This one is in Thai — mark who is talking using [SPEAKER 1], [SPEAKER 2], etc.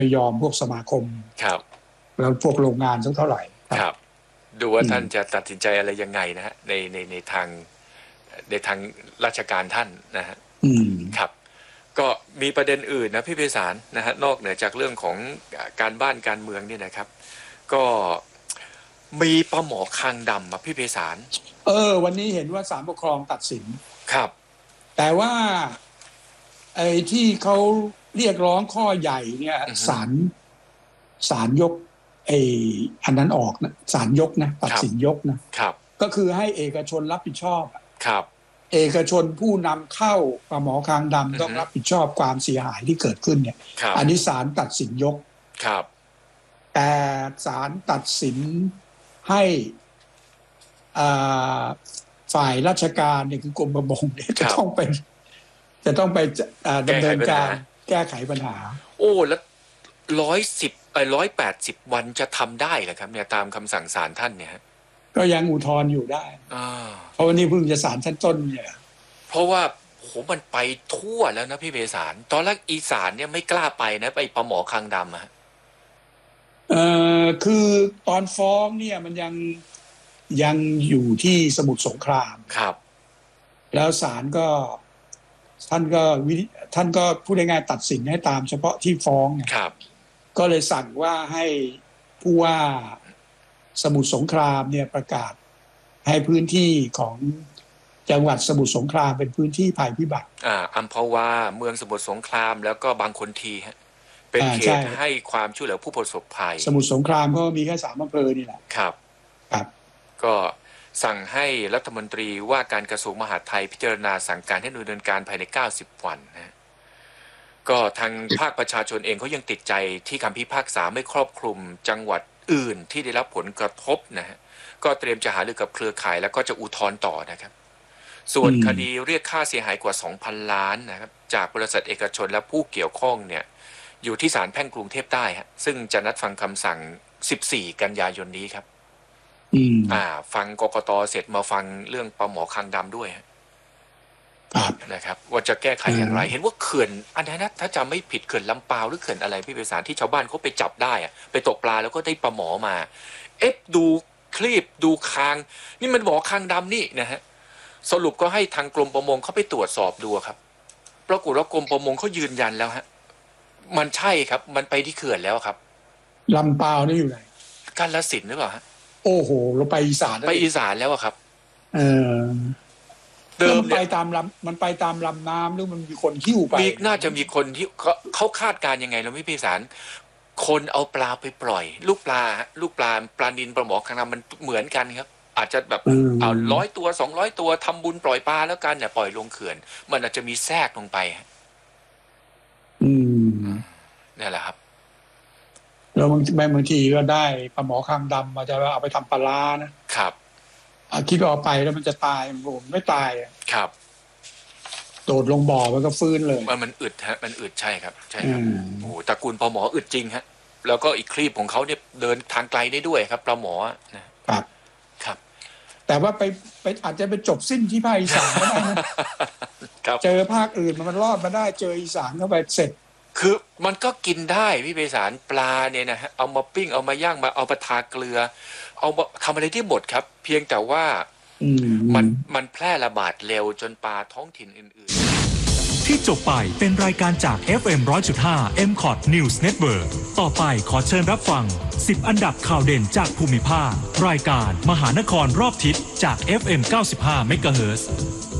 [SPEAKER 1] ยอมพวกสมาคม
[SPEAKER 2] ครับ
[SPEAKER 1] แล้วพวกโรงงานสักเท่าไหร่
[SPEAKER 2] ครับดูว่าท่านจะตัดสินใจอะไรยังไงนะฮะในทางราชการท่านนะฮะครับก็มีประเด็นอื่นนะพี่ไพศาลนะฮะนอกเหนือจากเรื่องของการบ้านการเมืองเนี่ยนะครับก็มีปลาหมอคางดำมาพี่ไพศาล
[SPEAKER 1] วันนี้เห็นว่าศาลปกครองตัดสิน
[SPEAKER 2] ครับ
[SPEAKER 1] แต่ว่าไอ้ที่เขาเรียกร้องข้อใหญ่เนี่ยศาลยกอันนั้นออกนะศาลยกนะตัดสินยกนะครับก็คือให้เอกชนรับผิดชอบ
[SPEAKER 2] ครับ
[SPEAKER 1] เอกชนผู้นำเข้าปลาหมอคางดำต้องรับผิดชอบความเสียหายที่เกิดขึ้นเนี่ยอันนี้ศาลตัดสินยก
[SPEAKER 2] ครับ
[SPEAKER 1] แต่ศาลตัดสินให้ฝ่ายราชการเนี่ยคือกรมประมงเนี่ยจะต้องไปดำเนินการแก้ไขปัญหา
[SPEAKER 2] โอ้แล้ว180 วันจะทำได้เหรอครับเนี่ยตามคำสั่งศาลท่านเนี่ย
[SPEAKER 1] ก็ยังอุทธรณ์อยู่ได้เพราะวันนี้เพิ่งจะศาลชั้นต้นเนี่ย
[SPEAKER 2] เพราะว่าโหมันไปทั่วแล้วนะพี่เบสารตอนแรกอีสานเนี่ยไม่กล้าไปนะไปปลาหมอคางดำอะ
[SPEAKER 1] คือตอนฟ้องเนี่ยมันยังอยู่ที่สมุทรสงคราม
[SPEAKER 2] ครับ
[SPEAKER 1] แล้วศาลก็ท่านก็พูดง่ายๆตัดสินให้ตามเฉพาะที่ฟ้อง
[SPEAKER 2] ครับ
[SPEAKER 1] ก็เลยสั่งว่าให้ผู้ว่าสมุทรสงครามเนี่ยประกาศให้พื้นที่ของจังหวัดสมุทรสงครามเป็นพื้นที่ภัยพิบัติ
[SPEAKER 2] อัมพวาเมืองสมุทรสงครามแล้วก็บางคนทีฮะเป็นเขตให้ความช่วยเหลือผู้ประสบภัย
[SPEAKER 1] สมุทรสงครามก็มีแค่3 อำเภอนี่แหละ
[SPEAKER 2] ครับก็สั่งให้รัฐมนตรีว่าการกระทรวงมหาดไทยพิจารณาสั่งการให้ดำเนินการภายใน90 วันนะก็ทางภาคประชาชนเองเขายังติดใจที่คำพิพากษาไม่ครอบคลุมจังหวัดอื่นที่ได้รับผลกระทบนะฮะก็เตรียมจะหารือกับเครือข่ายแล้วก็จะอุทธรณ์ต่อนะครับส่วนคดีเรียกค่าเสียหายกว่า 2,000 ล้านนะครับจากบริษัทเอกชนและผู้เกี่ยวข้องเนี่ยอยู่ที่ศาลแพ่งกรุงเทพใต้ฮะซึ่งจะนัดฟังคำสั่ง14 กันยายนนี้ครับฟังกกตเสร็จมาฟังเรื่องปลาหมอคางดำด้วยนะครับว่าจะแก้ไขอย่างไรเห็นว่าเขื่อนอันนี้นะถ้าจำไม่ผิดเขื่อนลำปาวหรือเขื่อนอะไรพี่ไพศาลที่ชาวบ้านเขาไปจับได้ไปตกปลาแล้วก็ได้ปลาหมอมาดูคลีบดูคางนี่มันหมอคางดำนี่นะฮะสรุปก็ให้ทางกรมประมงเขาไปตรวจสอบดูครับปรากฏว่ากรมประมงเขายืนยันแล้วฮะมันใช่ครับมันไปที่เขื่อนแล้วครับ
[SPEAKER 1] ลำปาวนี่อยู่ไหน
[SPEAKER 2] กาฬสินธุ์หรือเปล่าฮะ
[SPEAKER 1] โอ้โหเราไปอีสาน
[SPEAKER 2] แล้วครับ
[SPEAKER 1] เดิมไปตามมันไปตามลำน้ำหรือมันมีคนหิ้วไป
[SPEAKER 2] น่าจะมีคนที่เขาคาดการยังไงเราไม่พิสารคนเอาปลาไปปล่อยลูกปลานิลปลาหมอคางดำมันเหมือนกันครับอาจจะแบบเอา100 ตัว200 ตัวทำบุญปล่อยปลาแล้วกันเนี่ยปล่อยลงเขื่อนมันอาจจะมีแทรกลงไปนี่แหละครับ
[SPEAKER 1] แล้วบางทีก็ได้ปลาหมอคางดำมาจะเอาไปทำปลาร้านะครับคิดว่าเอาไปแล้วมันจะตายผมไม่ตาย
[SPEAKER 2] ครับ
[SPEAKER 1] โดดลงบ่อมันก็ฟื้นเลย
[SPEAKER 2] มันอึดฮะมันอึดใช่ครับใช่ครับโอ้ตระกูลปลาหมออึดจริงฮะแล้วก็อีกคลีบของเขาเนี่ยเดินทางไกลได้ด้วยครับปลาหมอ
[SPEAKER 1] นะครับแต่ว่าไปอาจจะไปจบสิ้นที่ภาคอีสานก็ได้นะเจอภาคอื่นมันรอดมาได้เจออีสานเข้าไปเสร็จ
[SPEAKER 2] คือมันก็กินได้พี่ไพศาลปลาเนี่ยนะฮะเอามาปิ้งเอามาย่างมาเอามาทาเกลือเอามาทำอะไรที่หมดครับเพียงแต่ว่ามันแพร่ระบาดเร็วจนปลาท้องถิ่นอื่นๆ
[SPEAKER 3] ที่จบไปเป็นรายการจาก FM 100.5 MCOT News Network ต่อไปขอเชิญรับฟัง10 อันดับข่าวเด่นจากภูมิภาครายการมหานครรอบทิศจาก FM 95 MHz